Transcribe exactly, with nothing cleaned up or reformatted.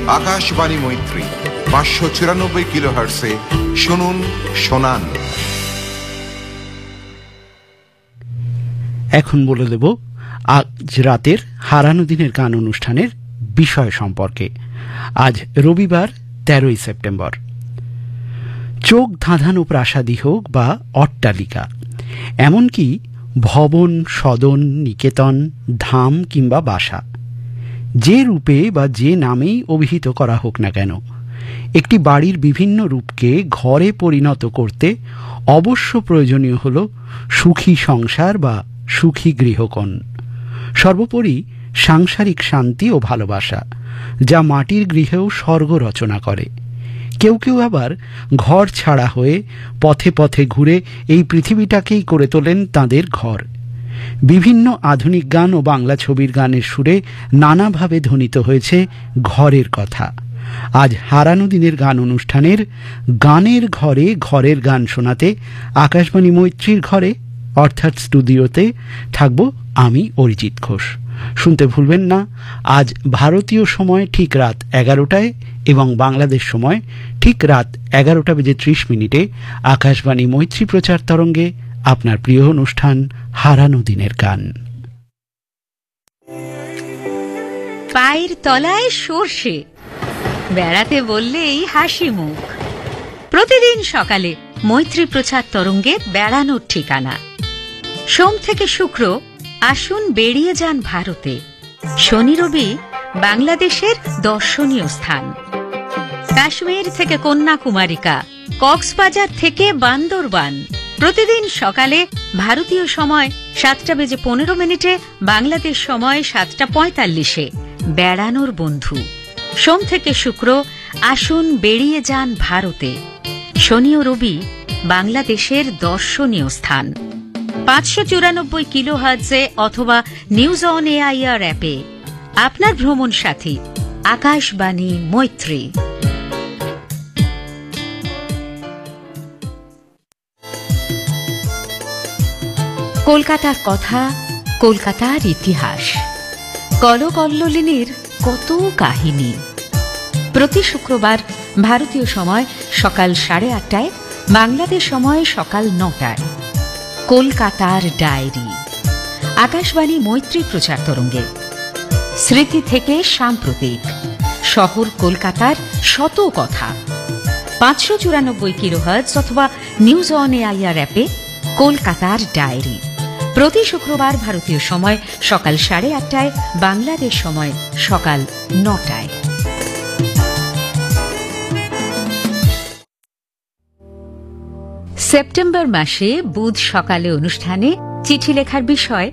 আকাশবাণী মৈত্রী পাঁচশো চুরানব্বই কিলো হার্টসে শুনুন শোনান। এখন বলে দেব আজ রাতের হারানো দিনের গান অনুষ্ঠানের বিষয় সম্পর্কে। আজ রবিবার তেরোই সেপ্টেম্বর। চোখ ধাঁধানো প্রাসাদী হোক বা অট্টালিকা, এমনকি ভবন, সদন, নিকেতন, ধাম কিংবা বাসা, যে রূপে বা যে নামেই অভিহিত করা হোক না কেন, একটি বাড়ির বিভিন্ন রূপকে ঘরে পরিণত করতে অবশ্য প্রয়োজনীয় হল সুখী সংসার বা সুখী গৃহকোণ। সর্বোপরি সাংসারিক শান্তি ও ভালোবাসা, যা মাটির গৃহেও স্বর্গ রচনা করে। কেউ কেউ আবার ঘর ছাড়া হয়ে পথে পথে ঘুরে এই পৃথিবীটাকেই করে তোলেন তাঁদের ঘর। বিভিন্ন আধুনিক গান ও বাংলা ছবির গানের সুরে নানাভাবে ধ্বনিত হয়েছে ঘরের কথা। আজ হারানো দিনের গান অনুষ্ঠানের গানের ঘরে ঘরের গান শোনাতে আকাশবাণী মৈত্রীর ঘরে অর্থাৎ স্টুডিওতে থাকব আমি অরিজিৎ ঘোষ। শুনতে ভুলবেন না, আজ ভারতীয় সময় ঠিক রাত এগারোটায় এবং বাংলাদেশ সময় ঠিক রাত এগারোটা বেজে ত্রিশ মিনিটে আকাশবাণী মৈত্রী প্রচার তরঙ্গে আপনার প্রিয় অনুষ্ঠান হারানো দিনের গান। পায়ের তলায় সর্ষে, বেড়াতে বললেই হাসি মুখ। প্রতিদিন সকালে মৈত্রী প্রচার তরঙ্গে বেড়ানোর ঠিকানা। সোম থেকে শুক্র আসুন বেরিয়ে যান ভারতে। শনি রবি বাংলাদেশের দর্শনীয় স্থান। কাশ্মীর থেকে কন্যাকুমারিকা, কক্সবাজার থেকে বান্দরবান। প্রতিদিন সকালে ভারতীয় সময় সাতটা বেজে পনেরো মিনিটে, বাংলাদেশ সময় সাতটা পঁয়তাল্লিশে বেড়ানোর বন্ধু। সোম থেকে শুক্র আসুন বেরিয়ে যান ভারতে। শনি ও রবি বাংলাদেশের দর্শনীয় স্থান। পাঁচশো চুরানব্বই কিলো হার্টজে অথবা নিউজ অন এআইআর অ্যাপে আপনার ভ্রমণ সাথী আকাশবাণী মৈত্রী। কলকাতার কথা, কলকাতার ইতিহাস, কলকল্লোলিনীর কত কাহিনী। প্রতি শুক্রবার ভারতীয় সময় সকাল সাড়ে আটটায়, বাংলাদেশ সময় সকাল নটায় কলকাতার ডায়েরি আকাশবাণী মৈত্রী প্রচার তরঙ্গে। স্মৃতি থেকে সাম্প্রতিক, শহর কলকাতার শত কথা। পাঁচশো চুরানব্বই কিলো হার্টজ অথবা নিউজ অন এআইআর অ্যাপে কলকাতার ডায়েরি প্রতি শুক্রবার ভারতীয় সময় সকাল সাড়ে আটটায়, বাংলাদেশ সময় সকাল নটায়। সেপ্টেম্বর মাসে বুধ সকালে অনুষ্ঠানে চিঠি লেখার বিষয়